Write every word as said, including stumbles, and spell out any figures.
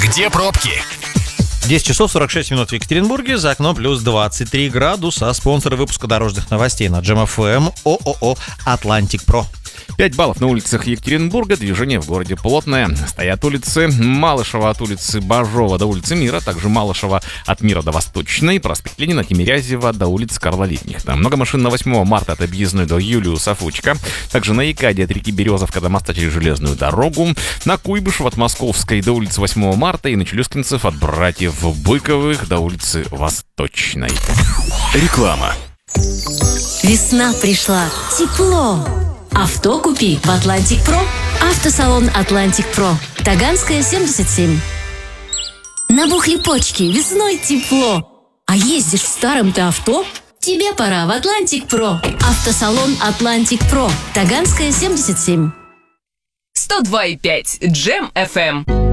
Где пробки? десять часов сорок шесть минут в Екатеринбурге, за окном плюс двадцать три градуса. Спонсоры выпуска дорожных новостей на Джем эф эм ООО «Атлантик Про». пять баллов на улицах Екатеринбурга, движение в городе плотное. Стоят улицы Малышева от улицы Бажова до улицы Мира, также Малышева от Мира до Восточной, проспект Ленина, Тимирязева до улицы Карла Липкнехта. Много машин на восьмого марта от объездной до Юлиуса Фучка. Также на Якаде от реки Березовка до моста через железную дорогу. На Куйбышева от Московской до улицы восьмого марта и на Челюскинцев от братьев Быковых до улицы Восточной. Реклама. Весна пришла. Тепло. Авто купи в Атлантик Про. Автосалон Атлантик Про. Таганская, семьдесят семь. Набухли почки, весной тепло. А ездишь в старом-то авто? Тебе пора в Атлантик Про. Автосалон Атлантик Про. Таганская, семьдесят семь. сто два и пять Джем эф эм.